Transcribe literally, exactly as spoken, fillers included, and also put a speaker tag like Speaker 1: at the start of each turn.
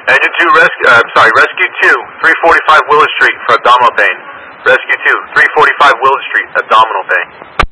Speaker 1: Engine two, rescue, uh, sorry, Rescue two, three forty-five Willis Street for abdominal pain. Rescue two, three forty-five Willis Street, abdominal pain.